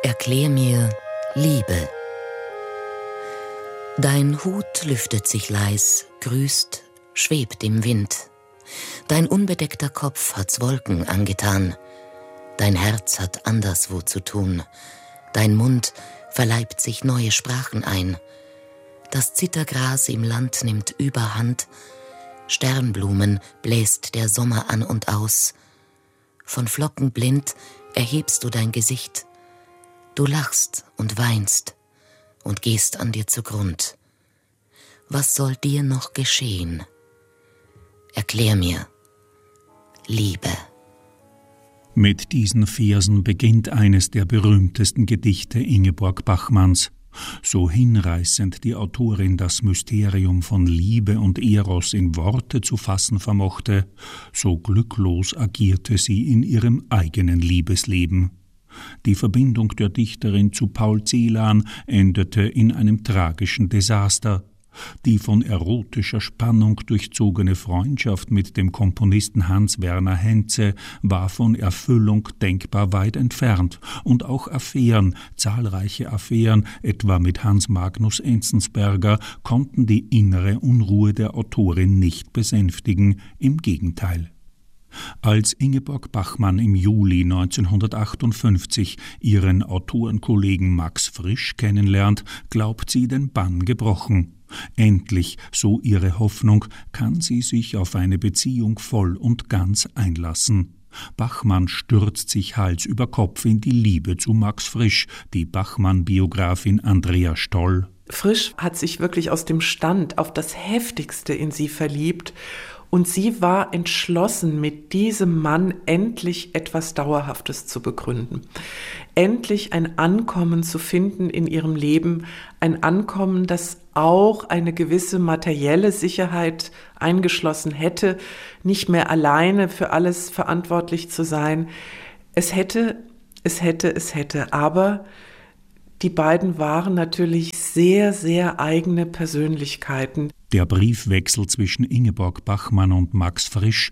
Erklär mir Liebe. Dein Hut lüftet sich leis, grüßt, schwebt im Wind. Dein unbedeckter Kopf hat's Wolken angetan. Dein Herz hat anderswo zu tun. Dein Mund verleibt sich neue Sprachen ein. Das Zittergras im Land nimmt Überhand. Sternblumen bläst der Sommer an und aus. Von Flocken blind erhebst du dein Gesicht. Du lachst und weinst und gehst an dir zugrund. Was soll dir noch geschehen? Erklär mir, Liebe. Mit diesen Versen beginnt eines der berühmtesten Gedichte Ingeborg Bachmanns. So hinreißend die Autorin das Mysterium von Liebe und Eros in Worte zu fassen vermochte, so glücklos agierte sie in ihrem eigenen Liebesleben. Die Verbindung der Dichterin zu Paul Celan endete in einem tragischen Desaster. Die von erotischer Spannung durchzogene Freundschaft mit dem Komponisten Hans Werner Henze war von Erfüllung denkbar weit entfernt, und auch Affären, zahlreiche Affären, etwa mit Hans Magnus Enzensberger, konnten die innere Unruhe der Autorin nicht besänftigen, im Gegenteil. Als Ingeborg Bachmann im Juli 1958 ihren Autorenkollegen Max Frisch kennenlernt, glaubt sie den Bann gebrochen. Endlich, so ihre Hoffnung, kann sie sich auf eine Beziehung voll und ganz einlassen. Bachmann stürzt sich Hals über Kopf in die Liebe zu Max Frisch, die Bachmann-Biografin Andrea Stoll. Frisch hat sich wirklich aus dem Stand auf das Heftigste in sie verliebt. Und sie war entschlossen, mit diesem Mann endlich etwas Dauerhaftes zu begründen. Endlich ein Ankommen zu finden in ihrem Leben, ein Ankommen, das auch eine gewisse materielle Sicherheit eingeschlossen hätte, nicht mehr alleine für alles verantwortlich zu sein. Es hätte, aber die beiden waren natürlich sehr, sehr eigene Persönlichkeiten. Der Briefwechsel zwischen Ingeborg Bachmann und Max Frisch,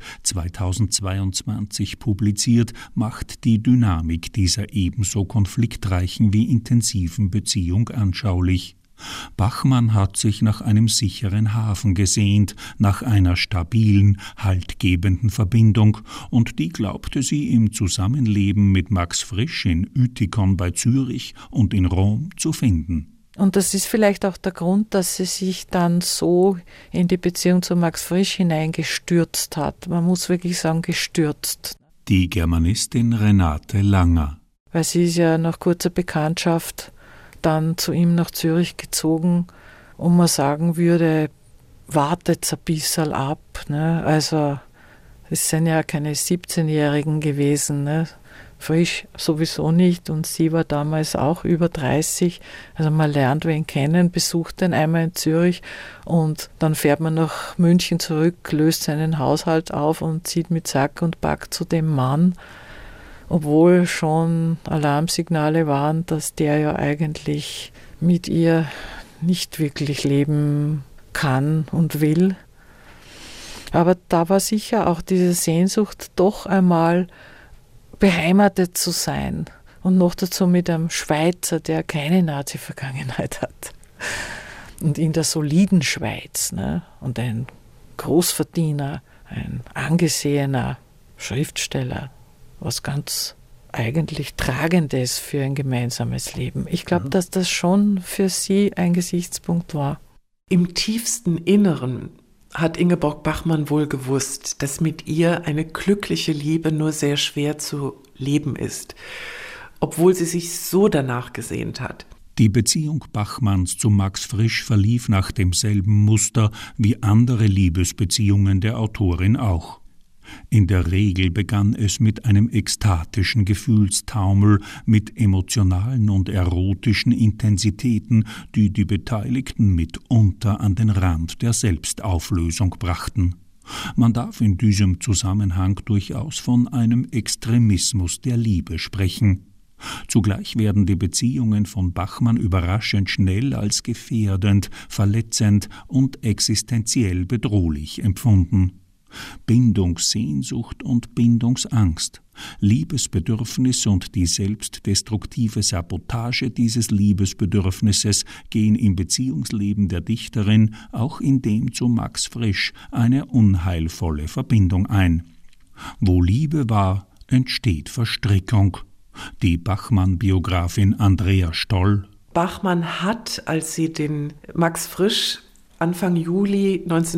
2022 publiziert, macht die Dynamik dieser ebenso konfliktreichen wie intensiven Beziehung anschaulich. Bachmann hat sich nach einem sicheren Hafen gesehnt, nach einer stabilen, haltgebenden Verbindung, und die glaubte sie im Zusammenleben mit Max Frisch in Uetikon bei Zürich und in Rom zu finden. Und das ist vielleicht auch der Grund, dass sie sich dann so in die Beziehung zu Max Frisch hineingestürzt hat. Man muss wirklich sagen, gestürzt. Die Germanistin Renate Langer. Weil sie ist ja nach kurzer Bekanntschaft dann zu ihm nach Zürich gezogen, und man sagen würde, wartet ein bisschen ab. Ne? Also es sind ja keine 17-Jährigen gewesen, ne? Frisch sowieso nicht, und sie war damals auch über 30. Also man lernt wen kennen, besucht den einmal in Zürich und dann fährt man nach München zurück, löst seinen Haushalt auf und zieht mit Sack und Pack zu dem Mann, obwohl schon Alarmsignale waren, dass der ja eigentlich mit ihr nicht wirklich leben kann und will. Aber da war sicher auch diese Sehnsucht, doch einmal beheimatet zu sein, und noch dazu mit einem Schweizer, der keine Nazi-Vergangenheit hat, und in der soliden Schweiz, ne? Und ein Großverdiener, ein angesehener Schriftsteller, was ganz eigentlich Tragendes für ein gemeinsames Leben. Ich glaube, dass das schon für sie ein Gesichtspunkt war. Im tiefsten Inneren hat Ingeborg Bachmann wohl gewusst, dass mit ihr eine glückliche Liebe nur sehr schwer zu leben ist, obwohl sie sich so danach gesehnt hat. Die Beziehung Bachmanns zu Max Frisch verlief nach demselben Muster wie andere Liebesbeziehungen der Autorin auch. In der Regel begann es mit einem ekstatischen Gefühlstaumel, mit emotionalen und erotischen Intensitäten, die die Beteiligten mitunter an den Rand der Selbstauflösung brachten. Man darf in diesem Zusammenhang durchaus von einem Extremismus der Liebe sprechen. Zugleich werden die Beziehungen von Bachmann überraschend schnell als gefährdend, verletzend und existenziell bedrohlich empfunden. Bindungssehnsucht und Bindungsangst, Liebesbedürfnis und die selbstdestruktive Sabotage dieses Liebesbedürfnisses gehen im Beziehungsleben der Dichterin auch in dem zu Max Frisch eine unheilvolle Verbindung ein. Wo Liebe war, entsteht Verstrickung. Die Bachmann-Biografin Andrea Stoll: Bachmann hat, als sie den Max Frisch Anfang Juli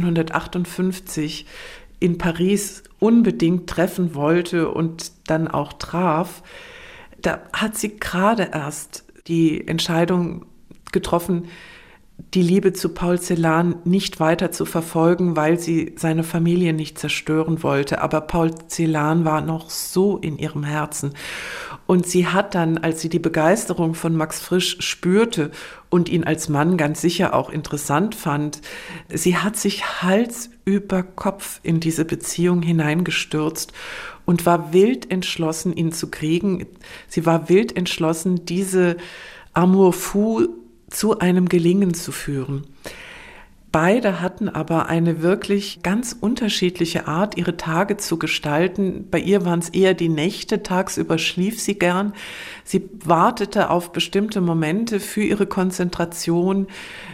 1958 in Paris unbedingt treffen wollte und dann auch traf, da hat sie gerade erst die Entscheidung getroffen, die Liebe zu Paul Celan nicht weiter zu verfolgen, weil sie seine Familie nicht zerstören wollte. Aber Paul Celan war noch so in ihrem Herzen. Und sie hat dann, als sie die Begeisterung von Max Frisch spürte und ihn als Mann ganz sicher auch interessant fand, sie hat sich Hals über Kopf in diese Beziehung hineingestürzt und war wild entschlossen, ihn zu kriegen. Sie war wild entschlossen, diese Amour fou zu einem Gelingen zu führen. Beide hatten aber eine wirklich ganz unterschiedliche Art, ihre Tage zu gestalten. Bei ihr waren es eher die Nächte, tagsüber schlief sie gern. Sie wartete auf bestimmte Momente für ihre Konzentration.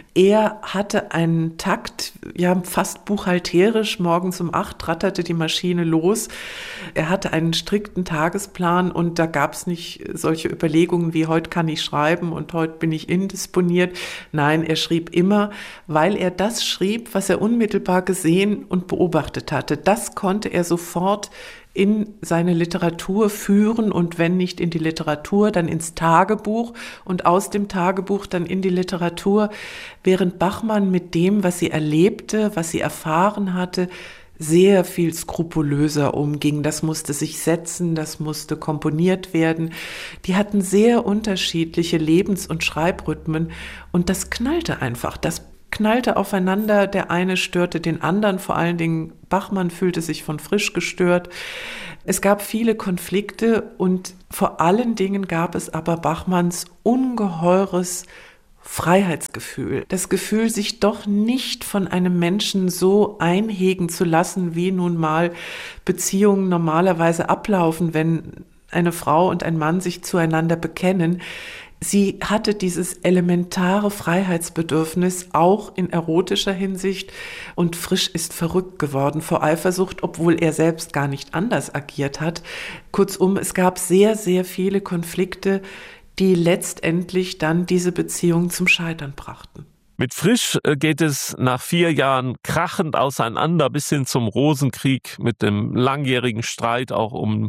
Er hatte einen Takt, ja fast buchhalterisch, morgens um 8 ratterte die Maschine los. Er hatte einen strikten Tagesplan und da gab es nicht solche Überlegungen wie, heute kann ich schreiben und heute bin ich indisponiert. Nein, er schrieb immer, weil er das schrieb, was er unmittelbar gesehen und beobachtet hatte. Das konnte er sofort in seine Literatur führen und wenn nicht in die Literatur, dann ins Tagebuch und aus dem Tagebuch dann in die Literatur, während Bachmann mit dem, was sie erlebte, was sie erfahren hatte, sehr viel skrupulöser umging. Das musste sich setzen, das musste komponiert werden. Die hatten sehr unterschiedliche Lebens- und Schreibrhythmen und das knallte einfach, das knallte aufeinander, der eine störte den anderen, vor allen Dingen Bachmann fühlte sich von Frisch gestört. Es gab viele Konflikte und vor allen Dingen gab es aber Bachmanns ungeheures Freiheitsgefühl. Das Gefühl, sich doch nicht von einem Menschen so einhegen zu lassen, wie nun mal Beziehungen normalerweise ablaufen, wenn eine Frau und ein Mann sich zueinander bekennen. Sie hatte dieses elementare Freiheitsbedürfnis auch in erotischer Hinsicht und Frisch ist verrückt geworden vor Eifersucht, obwohl er selbst gar nicht anders agiert hat. Kurzum, es gab sehr, sehr viele Konflikte, die letztendlich dann diese Beziehung zum Scheitern brachten. Mit Frisch geht es nach 4 Jahren krachend auseinander bis hin zum Rosenkrieg mit dem langjährigen Streit auch um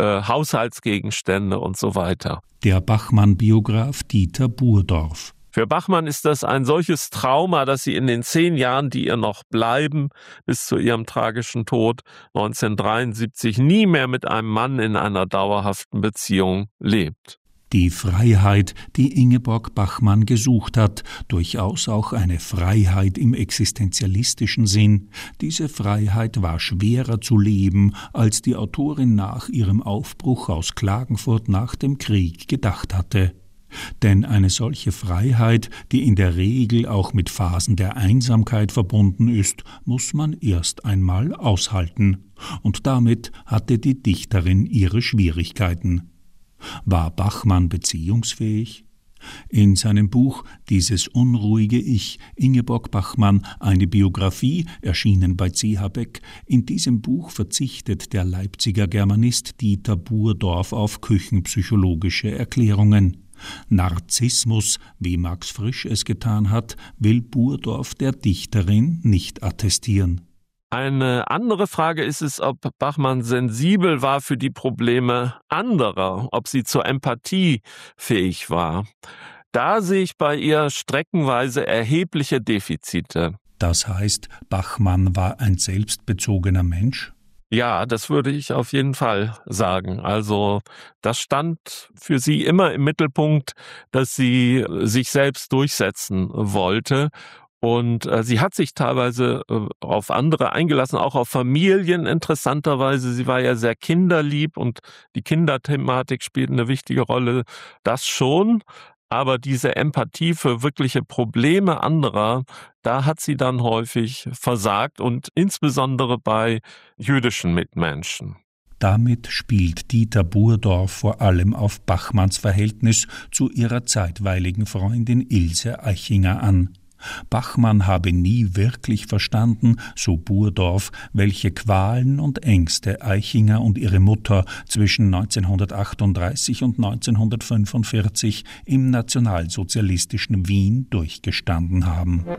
Haushaltsgegenstände und so weiter. Der Bachmann-Biograf Dieter Burdorf: Für Bachmann ist das ein solches Trauma, dass sie in den 10 Jahren, die ihr noch bleiben, bis zu ihrem tragischen Tod 1973, nie mehr mit einem Mann in einer dauerhaften Beziehung lebt. Die Freiheit, die Ingeborg Bachmann gesucht hat, durchaus auch eine Freiheit im existenzialistischen Sinn, diese Freiheit war schwerer zu leben, als die Autorin nach ihrem Aufbruch aus Klagenfurt nach dem Krieg gedacht hatte. Denn eine solche Freiheit, die in der Regel auch mit Phasen der Einsamkeit verbunden ist, muss man erst einmal aushalten. Und damit hatte die Dichterin ihre Schwierigkeiten. War Bachmann beziehungsfähig? In seinem Buch »Dieses unruhige Ich« Ingeborg Bachmann, eine Biografie, erschienen bei C.H. Beck. In diesem Buch verzichtet der Leipziger Germanist Dieter Burdorf auf küchenpsychologische Erklärungen. Narzissmus, wie Max Frisch es getan hat, will Burdorf der Dichterin nicht attestieren. Eine andere Frage ist es, ob Bachmann sensibel war für die Probleme anderer, ob sie zur Empathie fähig war. Da sehe ich bei ihr streckenweise erhebliche Defizite. Das heißt, Bachmann war ein selbstbezogener Mensch? Ja, das würde ich auf jeden Fall sagen. Also das stand für sie immer im Mittelpunkt, dass sie sich selbst durchsetzen wollte. Und sie hat sich teilweise auf andere eingelassen, auch auf Familien interessanterweise. Sie war ja sehr kinderlieb und die Kinderthematik spielt eine wichtige Rolle. Das schon. Aber diese Empathie für wirkliche Probleme anderer, da hat sie dann häufig versagt und insbesondere bei jüdischen Mitmenschen. Damit spielt Dieter Burdorf vor allem auf Bachmanns Verhältnis zu ihrer zeitweiligen Freundin Ilse Aichinger an. Bachmann habe nie wirklich verstanden, so Burdorf, welche Qualen und Ängste Aichinger und ihre Mutter zwischen 1938 und 1945 im nationalsozialistischen Wien durchgestanden haben.